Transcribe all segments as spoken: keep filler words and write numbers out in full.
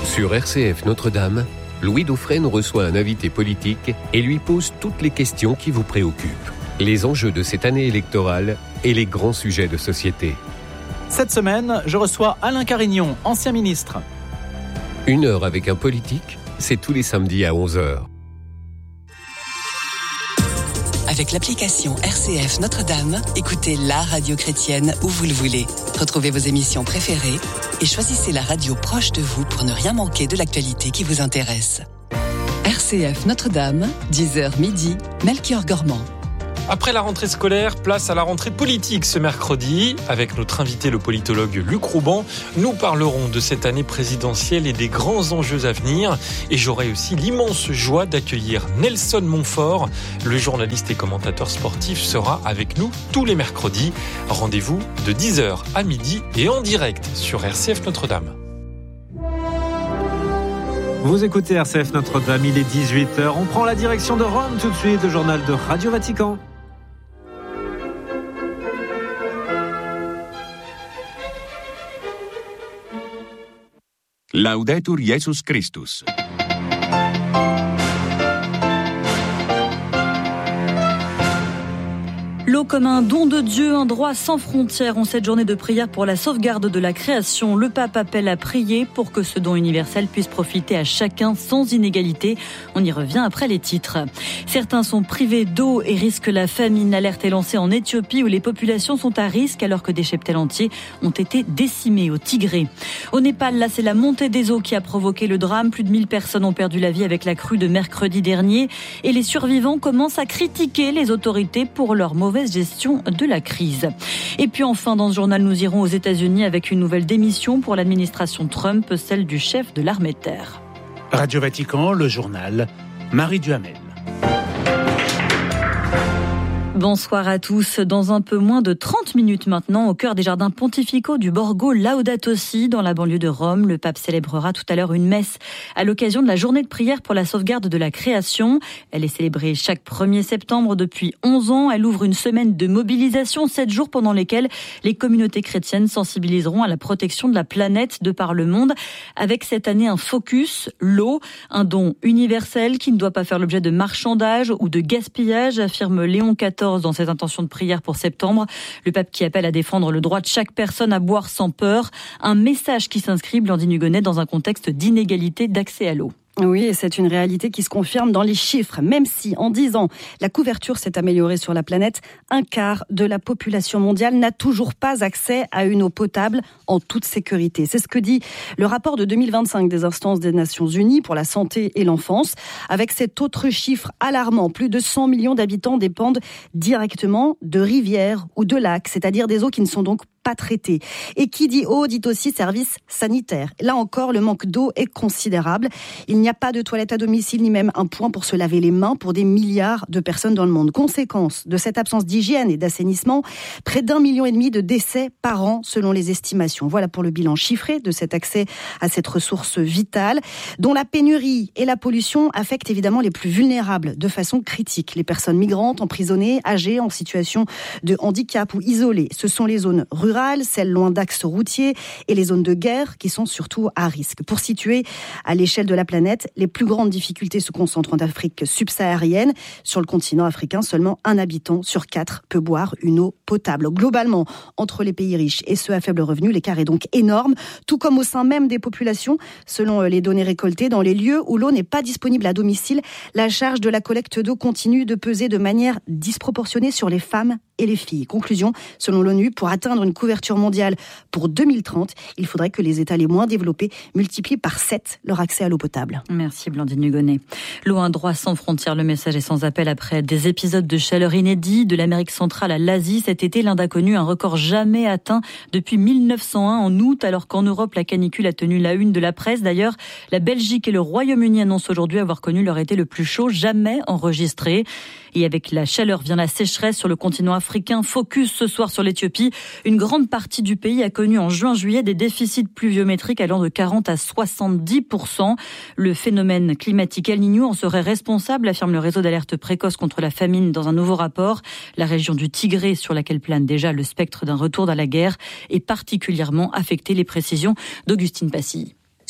Sur R C F Notre-Dame, Louis Dauphren reçoit un invité politique et lui pose toutes les questions qui vous préoccupent. Les enjeux de cette année électorale et les grands sujets de société. Cette semaine, je reçois Alain Carignon, ancien ministre. Une heure avec un politique, c'est tous les samedis à onze heures. Avec l'application R C F Notre-Dame, écoutez la radio chrétienne où vous le voulez. Retrouvez vos émissions préférées et choisissez la radio proche de vous pour ne rien manquer de l'actualité qui vous intéresse. R C F Notre-Dame, dix heures midi, Melchior Gormand. Après la rentrée scolaire, place à la rentrée politique ce mercredi. Avec notre invité, le politologue Luc Rouban, nous parlerons de cette année présidentielle et des grands enjeux à venir. Et j'aurai aussi l'immense joie d'accueillir Nelson Montfort. Le journaliste et commentateur sportif sera avec nous tous les mercredis. Rendez-vous de dix heures à midi et en direct sur R C F Notre-Dame. Vous écoutez R C F Notre-Dame, il est dix-huit heures. On prend la direction de Rome tout de suite, le journal de Radio Vatican. Laudetur Jesus Christus. L'eau comme un don de Dieu, un droit sans frontières. En cette journée de prière pour la sauvegarde de la création, le pape appelle à prier pour que ce don universel puisse profiter à chacun sans inégalité. On y revient après les titres. Certains sont privés d'eau et risquent la famine. L'alerte est lancée en Éthiopie où les populations sont à risque alors que des cheptels entiers ont été décimés au Tigré. Au Népal, là, c'est la montée des eaux qui a provoqué le drame. Plus de mille personnes ont perdu la vie avec la crue de mercredi dernier. Et les survivants commencent à critiquer les autorités pour leur mauvaise gestion de la crise. Et puis enfin, dans ce journal, nous irons aux États-Unis avec une nouvelle démission pour l'administration Trump, celle du chef de l'armée de terre. Radio Vatican, le journal, Marie Duhamel. Bonsoir à tous. Dans un peu moins de trente minutes maintenant, au cœur des jardins pontificaux du Borgo Laudato Si, dans la banlieue de Rome, le pape célébrera tout à l'heure une messe à l'occasion de la journée de prière pour la sauvegarde de la création. Elle est célébrée chaque premier septembre depuis onze ans. Elle ouvre une semaine de mobilisation, sept jours pendant lesquels les communautés chrétiennes sensibiliseront à la protection de la planète de par le monde. Avec cette année un focus, l'eau, un don universel qui ne doit pas faire l'objet de marchandage ou de gaspillage, affirme Léon quatorze dans ses intentions de prière pour septembre. Le pape qui appelle à défendre le droit de chaque personne à boire sans peur. Un message qui s'inscrit, Blandine Hugonnet, dans un contexte d'inégalité d'accès à l'eau. Oui, et c'est une réalité qui se confirme dans les chiffres. Même si, en dix ans, la couverture s'est améliorée sur la planète, un quart de la population mondiale n'a toujours pas accès à une eau potable en toute sécurité. C'est ce que dit le rapport de deux mille vingt-cinq des instances des Nations Unies pour la santé et l'enfance. Avec cet autre chiffre alarmant, plus de cent millions d'habitants dépendent directement de rivières ou de lacs, c'est-à-dire des eaux qui ne sont donc pas traitées. Et qui dit eau dit aussi services sanitaires. Là encore, le manque d'eau est considérable. Il n'y a pas de toilette à domicile, ni même un point pour se laver les mains pour des milliards de personnes dans le monde. Conséquence de cette absence d'hygiène et d'assainissement, près d'un million et demi de décès par an selon les estimations. Voilà pour le bilan chiffré de cet accès à cette ressource vitale, dont la pénurie et la pollution affectent évidemment les plus vulnérables de façon critique. Les personnes migrantes, emprisonnées, âgées, en situation de handicap ou isolées. Ce sont les zones rurales, celles loin d'axes routiers et les zones de guerre qui sont surtout à risque. Pour situer à l'échelle de la planète, les plus grandes difficultés se concentrent en Afrique subsaharienne. Sur le continent africain, seulement un habitant sur quatre peut boire une eau potable. Globalement, entre les pays riches et ceux à faible revenu, l'écart est donc énorme, tout comme au sein même des populations. Selon les données récoltées, dans les lieux où l'eau n'est pas disponible à domicile, la charge de la collecte d'eau continue de peser de manière disproportionnée sur les femmes et les filles. Conclusion, selon l'ONU, pour atteindre une couverture mondiale pour deux mille trente, il faudrait que les États les moins développés multiplient par sept leur accès à l'eau potable. Merci Blandine Hugonnet. L'eau, un droit sans frontières, le message est sans appel après des épisodes de chaleur inédits de l'Amérique centrale à l'Asie. Cet été, l'Inde a connu un record jamais atteint depuis mille neuf cent un en août, alors qu'en Europe, la canicule a tenu la une de la presse. D'ailleurs, la Belgique et le Royaume-Uni annoncent aujourd'hui avoir connu leur été le plus chaud jamais enregistré. Et avec la chaleur vient la sécheresse sur le continent africain. Focus ce soir sur l'Éthiopie. Une grande partie du pays a connu en juin-juillet des déficits pluviométriques allant de quarante à soixante-dix pour cent. Le phénomène climatique El Niño en serait responsable, affirme le réseau d'alerte précoce contre la famine dans un nouveau rapport. La région du Tigré, sur laquelle plane déjà le spectre d'un retour dans la guerre, est particulièrement affectée. Les précisions d'Augustine Passy.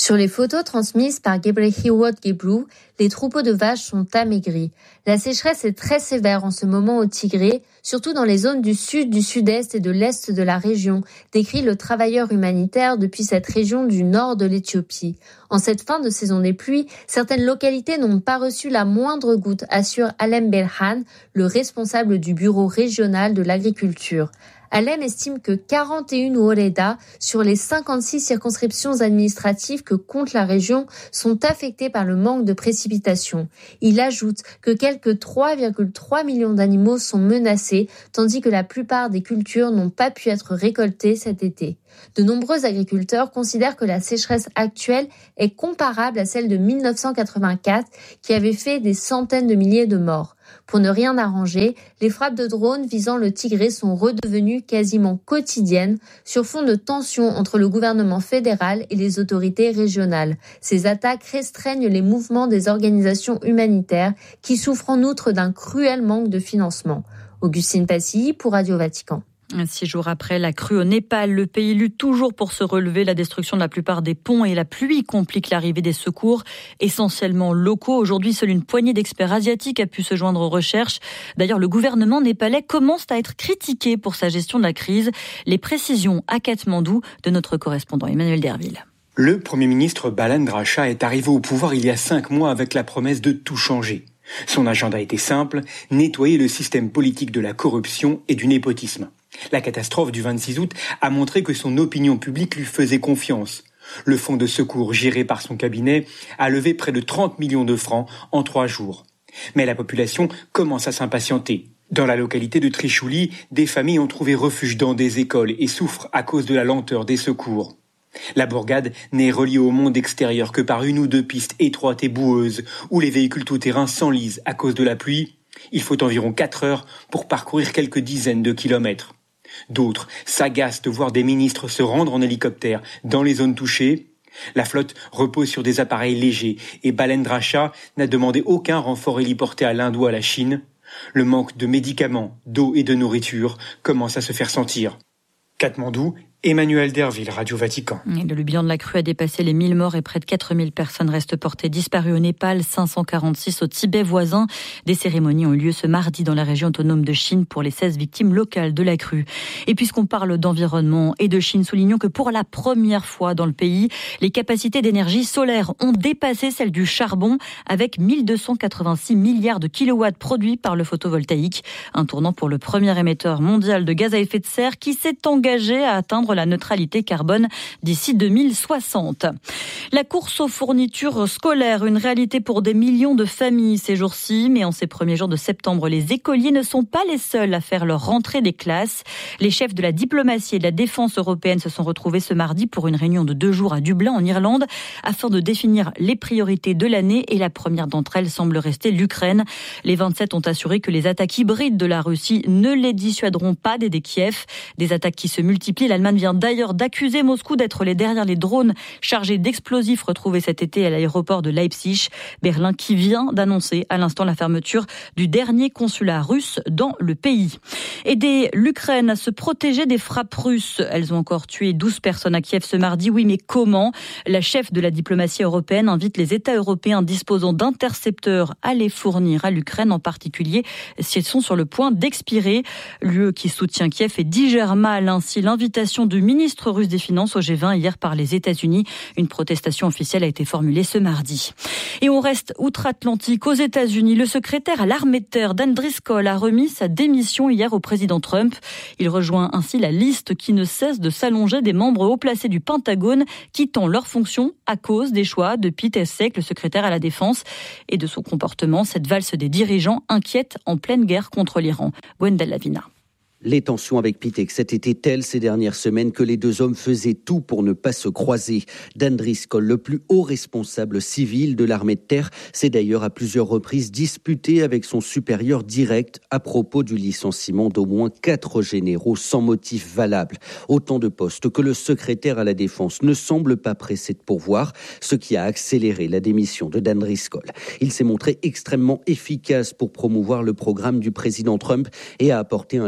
Sur les photos transmises par Gebrehiwot Gebru, les troupeaux de vaches sont amaigris. La sécheresse est très sévère en ce moment au Tigré, surtout dans les zones du sud, du sud-est et de l'est de la région, décrit le travailleur humanitaire depuis cette région du nord de l'Éthiopie. En cette fin de saison des pluies, certaines localités n'ont pas reçu la moindre goutte, assure Alem Belhan, le responsable du bureau régional de l'agriculture. Alem estime que quarante et une Woreda sur les cinquante-six circonscriptions administratives que compte la région sont affectées par le manque de précipitations. Il ajoute que quelques trois virgule trois millions d'animaux sont menacés, tandis que la plupart des cultures n'ont pas pu être récoltées cet été. De nombreux agriculteurs considèrent que la sécheresse actuelle est comparable à celle de mille neuf cent quatre-vingt-quatre, qui avait fait des centaines de milliers de morts. Pour ne rien arranger, les frappes de drones visant le Tigré sont redevenues quasiment quotidiennes sur fond de tensions entre le gouvernement fédéral et les autorités régionales. Ces attaques restreignent les mouvements des organisations humanitaires qui souffrent en outre d'un cruel manque de financement. Augustine Passy pour Radio Vatican. Six jours après la crue au Népal, le pays lutte toujours pour se relever. La destruction de la plupart des ponts et la pluie compliquent l'arrivée des secours, essentiellement locaux. Aujourd'hui, seule une poignée d'experts asiatiques a pu se joindre aux recherches. D'ailleurs, le gouvernement népalais commence à être critiqué pour sa gestion de la crise. Les précisions à Katmandou de notre correspondant Emmanuel Derville. Le Premier ministre Balendra Shah est arrivé au pouvoir il y a cinq mois avec la promesse de tout changer. Son agenda était simple, nettoyer le système politique de la corruption et du népotisme. La catastrophe du vingt-six août a montré que son opinion publique lui faisait confiance. Le fonds de secours géré par son cabinet a levé près de trente millions de francs en trois jours. Mais la population commence à s'impatienter. Dans la localité de Trichouli, des familles ont trouvé refuge dans des écoles et souffrent à cause de la lenteur des secours. La bourgade n'est reliée au monde extérieur que par une ou deux pistes étroites et boueuses où les véhicules tout-terrain s'enlisent à cause de la pluie. Il faut environ quatre heures pour parcourir quelques dizaines de kilomètres. D'autres s'agacent de voir des ministres se rendre en hélicoptère dans les zones touchées. La flotte repose sur des appareils légers et Balendra Shah n'a demandé aucun renfort héliporté à l'Inde ou à la Chine. Le manque de médicaments, d'eau et de nourriture commence à se faire sentir. Katmandou, Emmanuel Derville, Radio Vatican. Et le bilan de la crue a dépassé les mille morts et près de quatre mille personnes restent portées disparues au Népal, cinq cent quarante-six au Tibet voisin. Des cérémonies ont eu lieu ce mardi dans la région autonome de Chine pour les seize victimes locales de la crue. Et puisqu'on parle d'environnement et de Chine, soulignons que pour la première fois dans le pays, les capacités d'énergie solaire ont dépassé celles du charbon avec mille deux cent quatre-vingt-six milliards de kilowatts produits par le photovoltaïque. Un tournant pour le premier émetteur mondial de gaz à effet de serre qui s'est engagé à atteindre la neutralité carbone d'ici deux mille soixante. La course aux fournitures scolaires, une réalité pour des millions de familles ces jours-ci, mais en ces premiers jours de septembre, les écoliers ne sont pas les seuls à faire leur rentrée des classes. Les chefs de la diplomatie et de la défense européenne se sont retrouvés ce mardi pour une réunion de deux jours à Dublin, en Irlande, afin de définir les priorités de l'année, et la première d'entre elles semble rester l'Ukraine. Les vingt-sept ont assuré que les attaques hybrides de la Russie ne les dissuaderont pas d'aider Kiev. Des attaques qui se multiplient. L'Allemagne vient d'ailleurs d'accuser Moscou d'être les derrière les drones chargés d'explosifs retrouvés cet été à l'aéroport de Leipzig. Berlin qui vient d'annoncer à l'instant la fermeture du dernier consulat russe dans le pays. Aider l'Ukraine à se protéger des frappes russes. Elles ont encore tué douze personnes à Kiev ce mardi. Oui, mais comment ? La chef de la diplomatie européenne invite les États européens disposant d'intercepteurs à les fournir à l'Ukraine, en particulier si elles sont sur le point d'expirer. L'U E qui soutient Kiev et digère mal ainsi l'invitation du ministre russe des Finances au G vingt hier par les États-Unis. Une protestation officielle a été formulée ce mardi. Et on reste outre-Atlantique aux États-Unis. Le secrétaire à l'armée de terre Dan Driscoll a remis sa démission hier au président Trump. Il rejoint ainsi la liste qui ne cesse de s'allonger des membres haut placés du Pentagone quittant leur fonction à cause des choix de Pete Hegseth, le secrétaire à la défense, et de son comportement. Cette valse des dirigeants inquiète en pleine guerre contre l'Iran. Gwendal Lavina. Les tensions avec Pete Hegseth étaient telles ces dernières semaines que les deux hommes faisaient tout pour ne pas se croiser. Dan Driscoll, le plus haut responsable civil de l'armée de terre, s'est d'ailleurs à plusieurs reprises disputé avec son supérieur direct à propos du licenciement d'au moins quatre généraux sans motif valable. Autant de postes que le secrétaire à la défense ne semble pas pressé de pourvoir, ce qui a accéléré la démission de Dan Driscoll. Il s'est montré extrêmement efficace pour promouvoir le programme du président Trump et a apporté un leadership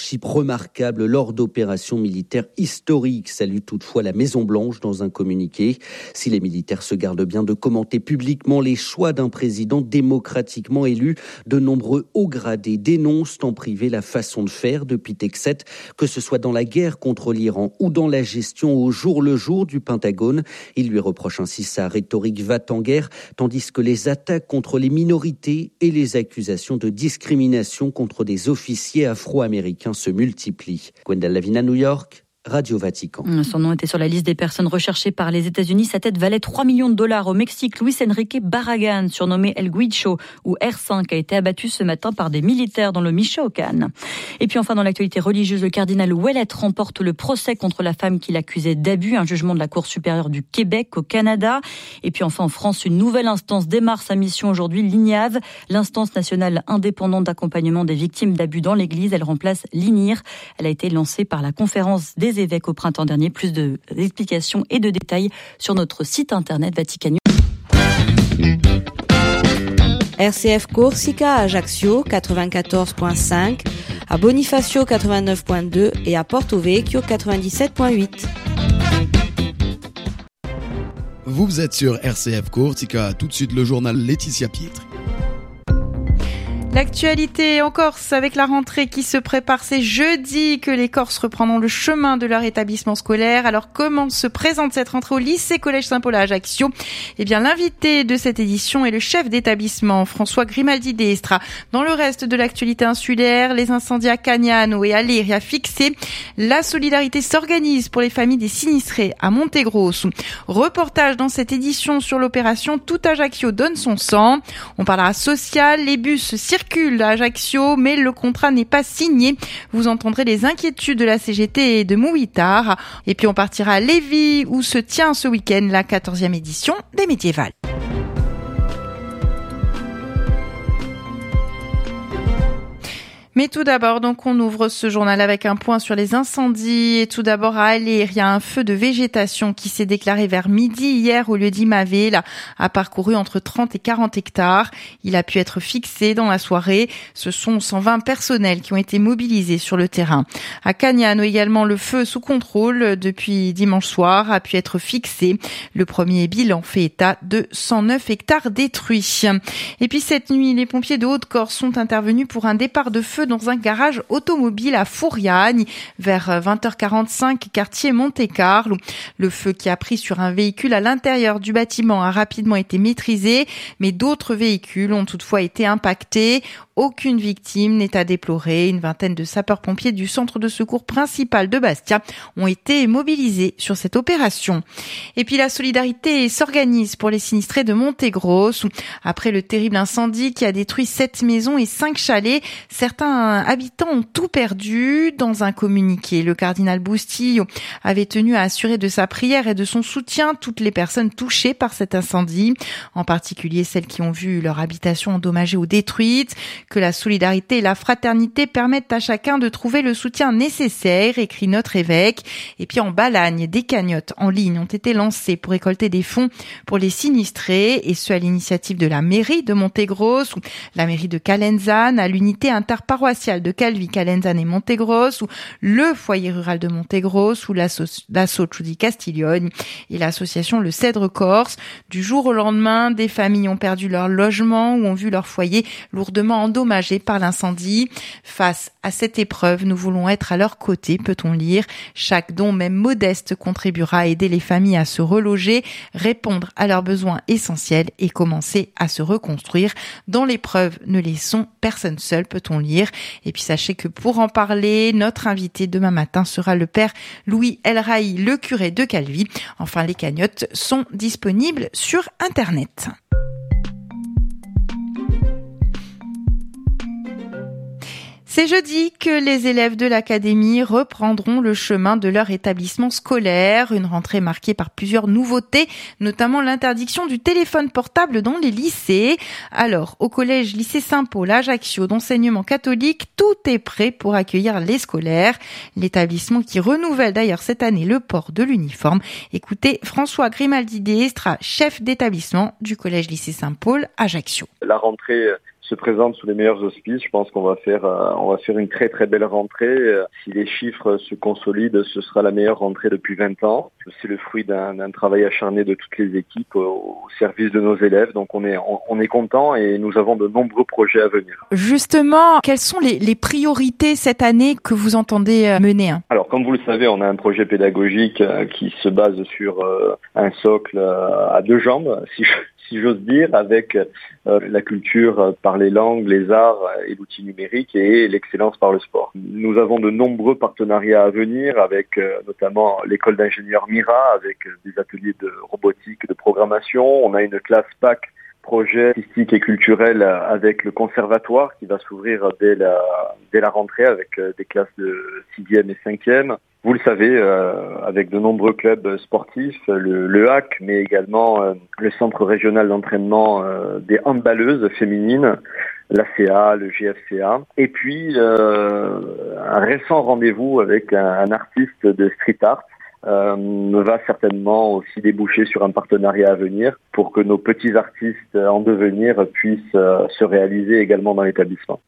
leadership remarquable lors d'opérations militaires historiques, salue toutefois la Maison-Blanche dans un communiqué. Si les militaires se gardent bien de commenter publiquement les choix d'un président démocratiquement élu, de nombreux hauts gradés dénoncent en privé la façon de faire de Pete Hegseth, que ce soit dans la guerre contre l'Iran ou dans la gestion au jour le jour du Pentagone. Il lui reproche ainsi sa rhétorique va-t-en-guerre, tandis que les attaques contre les minorités et les accusations de discrimination contre des officiers afro-américains se multiplient. Gwendal Lavina, New York, Radio Vatican. Son nom était sur la liste des personnes recherchées par les États-Unis. Sa tête valait trois millions de dollars. Au Mexique, Luis Enrique Barragan, surnommé El Guicho ou R cinq, a été abattu ce matin par des militaires dans le Michoacán. Et puis enfin, dans l'actualité religieuse, le cardinal Ouellet remporte le procès contre la femme qu'il accusait d'abus. Un jugement de la Cour supérieure du Québec au Canada. Et puis enfin, en France, une nouvelle instance démarre sa mission aujourd'hui, l'I N I A V, l'instance nationale indépendante d'accompagnement des victimes d'abus dans l'Église. Elle remplace l'I N I R. Elle a été lancée par la conférence des évêques au printemps dernier. Plus d'explications et de détails sur notre site internet Vatican News. R C F Corsica à Ajaccio quatre-vingt-quatorze virgule cinq, à Bonifacio quatre-vingt-neuf virgule deux et à Porto Vecchio quatre-vingt-dix-sept virgule huit. Vous êtes sur R C F Corsica, tout de suite le journal Laetitia Pietri. L'actualité en Corse avec la rentrée qui se prépare, c'est jeudi que les Corses reprendront le chemin de leur établissement scolaire. Alors comment se présente cette rentrée au lycée Collège Saint-Paul à Ajaccio ? Eh bien l'invité de cette édition est le chef d'établissement François Grimaldi d'Estra. Dans le reste de l'actualité insulaire, les incendies à Cagnano et à Léria fixés. La solidarité s'organise pour les familles des sinistrés à Montegrosso. Reportage dans cette édition sur l'opération Tout Ajaccio donne son sang. On parlera social, les bus circulent à Ajaccio, mais le contrat n'est pas signé. Vous entendrez les inquiétudes de la C G T et de Mouitar. Et puis on partira à Lévis, où se tient ce week-end la quatorzième édition des Médiévales. Mais tout d'abord, donc, on ouvre ce journal avec un point sur les incendies. Et tout d'abord, à Alire, il y a un feu de végétation qui s'est déclaré vers midi hier au lieu d'Imaville, a parcouru entre trente et quarante hectares. Il a pu être fixé dans la soirée. Ce sont cent vingt personnels qui ont été mobilisés sur le terrain. À Cagnano également, le feu sous contrôle depuis dimanche soir a pu être fixé. Le premier bilan fait état de cent neuf hectares détruits. Et puis cette nuit, les pompiers de Haute-Corse sont intervenus pour un départ de feu dans un garage automobile à Fouriagne vers vingt heures quarante-cinq, quartier Monte-Carlo. Le feu qui a pris sur un véhicule à l'intérieur du bâtiment a rapidement été maîtrisé, mais d'autres véhicules ont toutefois été impactés. Aucune victime n'est à déplorer. Une vingtaine de sapeurs-pompiers du centre de secours principal de Bastia ont été mobilisés sur cette opération. Et puis la solidarité s'organise pour les sinistrés de Montegrosso. Après le terrible incendie qui a détruit sept maisons et cinq chalets, certains habitants ont tout perdu. Dans un communiqué, le cardinal Bustillo avait tenu à assurer de sa prière et de son soutien toutes les personnes touchées par cet incendie, en particulier celles qui ont vu leur habitation endommagée ou détruite. Que la solidarité et la fraternité permettent à chacun de trouver le soutien nécessaire, écrit notre évêque. Et puis en Balagne, des cagnottes en ligne ont été lancées pour récolter des fonds pour les sinistrés, et ce à l'initiative de la mairie de Montegrosso, la mairie de Calenzane, à l'unité interparoissiale de Calvi, Calenzane et Montegrosso, le foyer rural de Montegrosso, ou l'asso Ciudi Castiglione et l'association Le Cèdre Corse. Du jour au lendemain, des familles ont perdu leur logement ou ont vu leur foyer lourdement endommagé par l'incendie. Face à cette épreuve, nous voulons être à leur côté, peut-on lire. Chaque don, même modeste, contribuera à aider les familles à se reloger, répondre à leurs besoins essentiels et commencer à se reconstruire. Dans l'épreuve, ne laissons personne seul, peut-on lire. Et puis sachez que pour en parler, notre invité demain matin sera le père Louis Elrahi, le curé de Calvi. Enfin, les cagnottes sont disponibles sur Internet. C'est jeudi que les élèves de l'académie reprendront le chemin de leur établissement scolaire. Une rentrée marquée par plusieurs nouveautés, notamment l'interdiction du téléphone portable dans les lycées. Alors, au collège lycée Saint-Paul à Ajaccio d'enseignement catholique, tout est prêt pour accueillir les scolaires. L'établissement qui renouvelle d'ailleurs cette année le port de l'uniforme. Écoutez François Grimaldi d'Estra, chef d'établissement du collège lycée Saint-Paul à Ajaccio. La rentrée se présente sous les meilleurs auspices. Je pense qu'on va faire, euh, on va faire une très très belle rentrée. Euh, si les chiffres se consolident, ce sera la meilleure rentrée depuis vingt ans. C'est le fruit d'un, d'un travail acharné de toutes les équipes au, au service de nos élèves. Donc on est, on, on est content et nous avons de nombreux projets à venir. Justement, quelles sont les, les priorités cette année que vous entendez mener? Alors, comme vous le savez, on a un projet pédagogique euh, qui se base sur euh, un socle euh, à deux jambes, si je si j'ose dire, avec euh, la culture par les langues, les arts et l'outil numérique et l'excellence par le sport. Nous avons de nombreux partenariats à venir avec euh, notamment l'école d'ingénieurs Mira, avec des ateliers de robotique, de programmation. On a une classe P A C, projet artistique et culturel, avec le conservatoire qui va s'ouvrir dès la, dès la rentrée avec des classes de sixième et cinquième. Vous le savez, euh, avec de nombreux clubs sportifs, le, le H A C, mais également euh, le centre régional d'entraînement euh, des handballeuses féminines, l'A C A, le G F C A. Et puis, euh, un récent rendez-vous avec un, un artiste de street art euh, va certainement aussi déboucher sur un partenariat à venir pour que nos petits artistes en devenir puissent euh, se réaliser également dans l'établissement.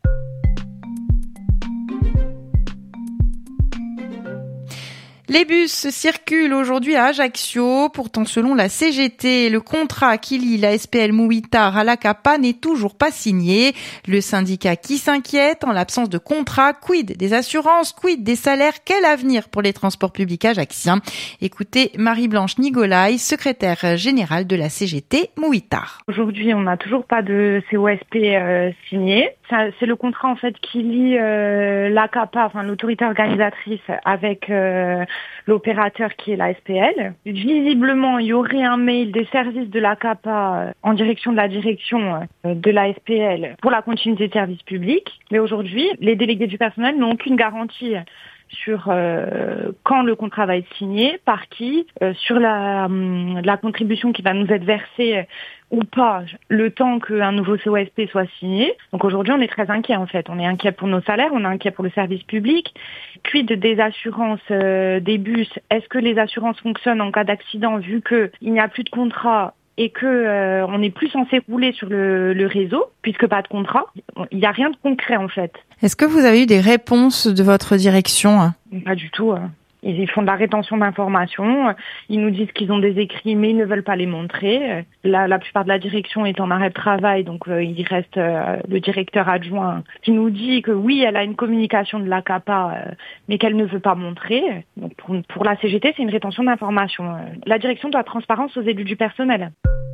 Les bus circulent aujourd'hui à Ajaccio. Pourtant, selon la C G T, le contrat qui lie la S P L Mouittard à l'A C A P A n'est toujours pas signé. Le syndicat qui s'inquiète en l'absence de contrat, quid des assurances, quid des salaires, quel avenir pour les transports publics ajacciens? Écoutez Marie-Blanche Nigolaï, secrétaire générale de la C G T Mouittard. Aujourd'hui, on n'a toujours pas de C O S P euh, signé. Ça, c'est le contrat en fait qui lie euh, l'A C A P A, enfin l'autorité organisatrice, avec euh, l'opérateur qui est la S P L. Visiblement, il y aurait un mail des services de l'A C A P A en direction de la direction de la S P L pour la continuité de service public. Mais aujourd'hui, les délégués du personnel n'ont aucune garantie sur euh, quand le contrat va être signé, par qui, euh, sur la, hum, la contribution qui va nous être versée ou pas, le temps qu'un nouveau C O S P soit signé. Donc aujourd'hui, on est très inquiet en fait. On est inquiet pour nos salaires, on est inquiet pour le service public. Quid des assurances euh, des bus? Est-ce que les assurances fonctionnent en cas d'accident vu qu'il n'y a plus de contrat et que euh, on n'est plus censé rouler sur le, le réseau, puisque pas de contrat? Il n'y a rien de concret en fait. Est-ce que vous avez eu des réponses de votre direction? Pas du tout. Ils font de la rétention d'informations. Ils nous disent qu'ils ont des écrits, mais ils ne veulent pas les montrer. La, la plupart de la direction est en arrêt de travail, donc euh, il reste euh, le directeur adjoint qui nous dit que oui, elle a une communication de l'A C A P A, euh, mais qu'elle ne veut pas montrer. Donc pour, pour la C G T, c'est une rétention d'informations. La direction doit transparence aux élus du personnel.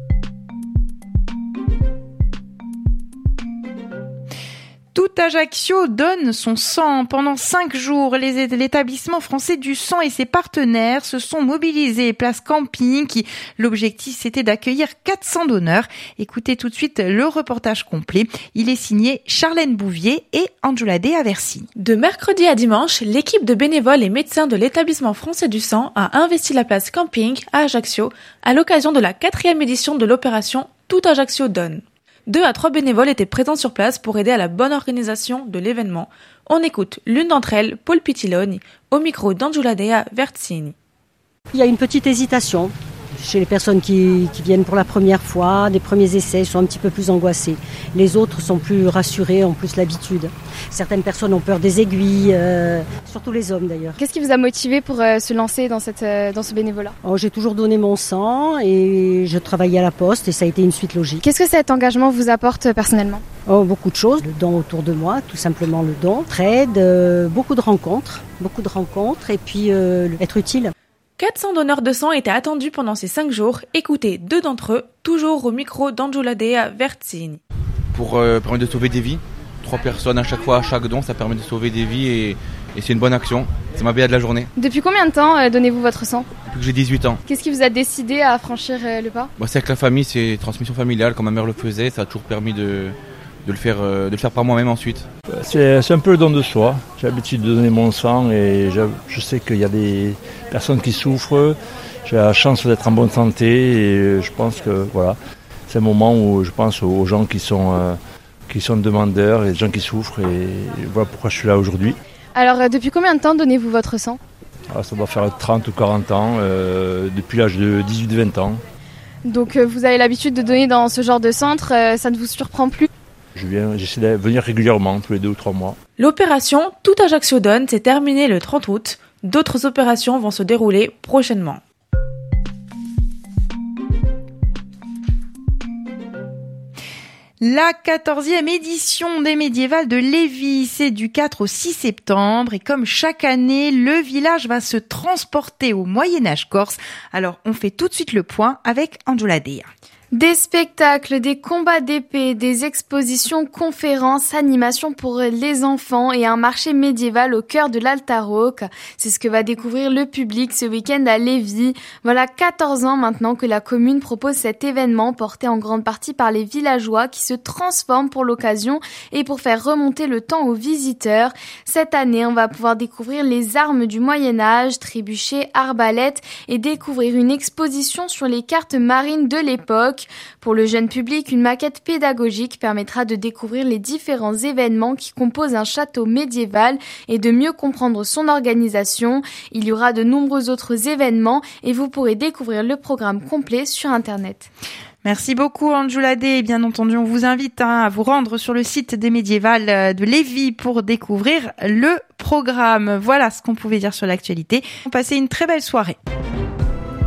Tout Ajaccio donne son sang. Pendant cinq jours, les, l'établissement français du sang et ses partenaires se sont mobilisés place Camping. Qui, l'objectif, c'était d'accueillir quatre cents donneurs. Écoutez tout de suite le reportage complet. Il est signé Charlène Bouvier et Angela De Aversi. De mercredi à dimanche, l'équipe de bénévoles et médecins de l'établissement français du sang a investi la place Camping à Ajaccio à l'occasion de la quatrième édition de l'opération Tout Ajaccio donne. Deux à trois bénévoles étaient présents sur place pour aider à la bonne organisation de l'événement. On écoute l'une d'entre elles, Paul Pitiloni, au micro d'Angela De Vertsini. Il y a une petite hésitation chez les personnes qui, qui viennent pour la première fois. Les premiers essais sont un petit peu plus angoissés. Les autres sont plus rassurés, ont plus l'habitude. Certaines personnes ont peur des aiguilles, euh, surtout les hommes d'ailleurs. Qu'est-ce qui vous a motivé pour euh, se lancer dans, cette, euh, dans ce bénévolat ? Oh, j'ai toujours donné mon sang et je travaillais à la poste et ça a été une suite logique. Qu'est-ce que cet engagement vous apporte personnellement ? Oh, beaucoup de choses, le don autour de moi, tout simplement le don, trade, euh, beaucoup de rencontres, beaucoup de rencontres et puis euh, être utile. quatre cents donneurs de sang étaient attendus pendant ces cinq jours. Écoutez deux d'entre eux, toujours au micro d'Angela De Vertsini. Pour euh, permettre de sauver des vies, trois personnes à chaque fois, à chaque don, ça permet de sauver des vies et, et c'est une bonne action. C'est ma B A de la journée. Depuis combien de temps euh, donnez-vous votre sang ? Depuis que j'ai dix-huit ans. Qu'est-ce qui vous a décidé à franchir euh, le pas ? Bah, c'est avec la famille, c'est transmission familiale, comme ma mère le faisait, ça a toujours permis de... De le, faire, de le faire par moi-même ensuite. C'est, c'est un peu le don de soi. J'ai l'habitude de donner mon sang et je, je sais qu'il y a des personnes qui souffrent. J'ai la chance d'être en bonne santé et je pense que voilà, c'est un moment où je pense aux gens qui sont, euh, qui sont demandeurs et des gens qui souffrent et voilà pourquoi je suis là aujourd'hui. Alors euh, depuis combien de temps donnez-vous votre sang ? Alors, ça doit faire trente ou quarante ans, euh, depuis l'âge de dix-huit vingt ans. Donc euh, vous avez l'habitude de donner dans ce genre de centre, euh, ça ne vous surprend plus ? Je viens, j'essaie de venir régulièrement, tous les deux ou trois mois. L'opération Tout Ajaccio donne s'est terminée le trente août. D'autres opérations vont se dérouler prochainement. La quatorzième édition des médiévales de Lévis, c'est du quatre au six septembre et comme chaque année, le village va se transporter au Moyen-Âge corse. Alors on fait tout de suite le point avec Angela Dea. Des spectacles, des combats d'épée, des expositions, conférences, animations pour les enfants et un marché médiéval au cœur de l'Altaroc. C'est ce que va découvrir le public ce week-end à Lévis. Voilà quatorze ans maintenant que la commune propose cet événement porté en grande partie par les villageois qui se transforment pour l'occasion et pour faire remonter le temps aux visiteurs. Cette année, on va pouvoir découvrir les armes du Moyen-Âge, trébuchets, arbalètes et découvrir une exposition sur les cartes marines de l'époque. Pour le jeune public, une maquette pédagogique permettra de découvrir les différents événements qui composent un château médiéval et de mieux comprendre son organisation. Il y aura de nombreux autres événements et vous pourrez découvrir le programme complet sur Internet. Merci beaucoup Angela Dé. Bien entendu, on vous invite hein, à vous rendre sur le site des médiévales de Lévis pour découvrir le programme. Voilà ce qu'on pouvait dire sur l'actualité. Passez une très belle soirée.